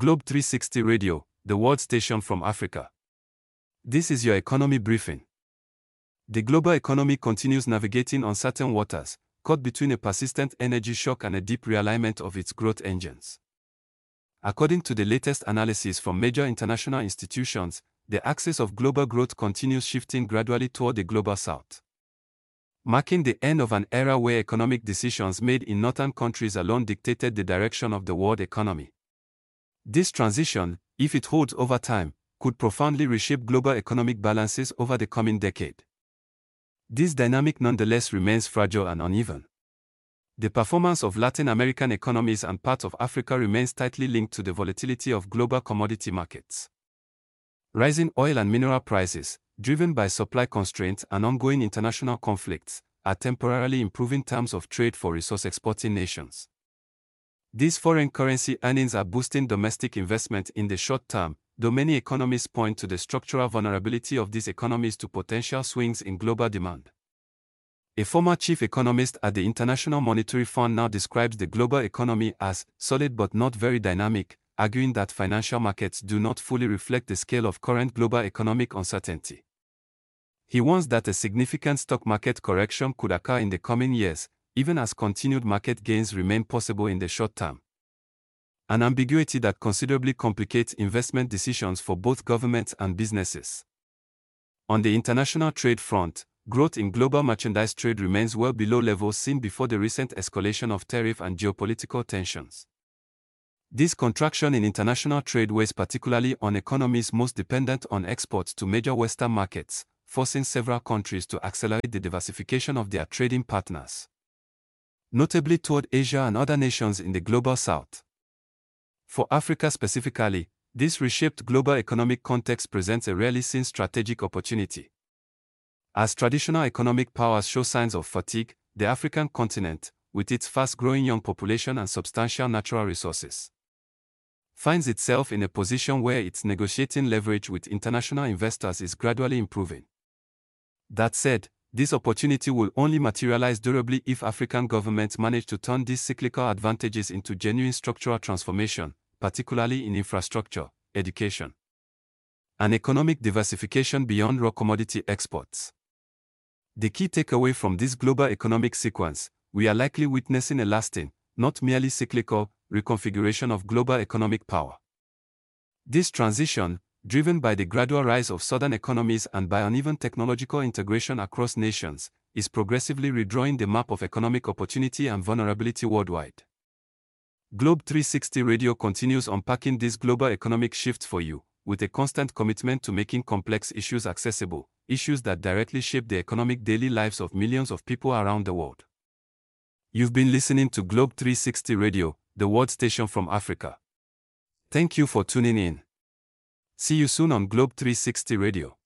Globe 360 Radio, the world station from Africa. This is your economy briefing. The global economy continues navigating uncertain waters, caught between a persistent energy shock and a deep realignment of its growth engines. According to the latest analysis from major international institutions, the axis of global growth continues shifting gradually toward the global south, marking the end of an era where economic decisions made in northern countries alone dictated the direction of the world economy. This transition, if it holds over time, could profoundly reshape global economic balances over the coming decade. This dynamic nonetheless remains fragile and uneven. The performance of Latin American economies and parts of Africa remains tightly linked to the volatility of global commodity markets. Rising oil and mineral prices, driven by supply constraints and ongoing international conflicts, are temporarily improving terms of trade for resource-exporting nations. These foreign currency earnings are boosting domestic investment in the short term, though many economists point to the structural vulnerability of these economies to potential swings in global demand. A former chief economist at the International Monetary Fund now describes the global economy as solid but not very dynamic, arguing that financial markets do not fully reflect the scale of current global economic uncertainty. He warns that a significant stock market correction could occur in the coming years, even as continued market gains remain possible in the short term. An ambiguity that considerably complicates investment decisions for both governments and businesses. On the international trade front, growth in global merchandise trade remains well below levels seen before the recent escalation of tariff and geopolitical tensions. This contraction in international trade weighs particularly on economies most dependent on exports to major Western markets, forcing several countries to accelerate the diversification of their trading partners, notably toward Asia and other nations in the global south. For Africa specifically, this reshaped global economic context presents a rarely seen strategic opportunity. As traditional economic powers show signs of fatigue, the African continent, with its fast-growing young population and substantial natural resources, finds itself in a position where its negotiating leverage with international investors is gradually improving. That said, this opportunity will only materialize durably if African governments manage to turn these cyclical advantages into genuine structural transformation, particularly in infrastructure, education, and economic diversification beyond raw commodity exports. The key takeaway from this global economic sequence: we are likely witnessing a lasting, not merely cyclical, reconfiguration of global economic power. This transition, driven by the gradual rise of southern economies and by uneven technological integration across nations, is progressively redrawing the map of economic opportunity and vulnerability worldwide. Globe 360 Radio continues unpacking these global economic shifts for you, with a constant commitment to making complex issues accessible, issues that directly shape the economic daily lives of millions of people around the world. You've been listening to Globe 360 Radio, the world station from Africa. Thank you for tuning in. See you soon on Globe 360 Radio.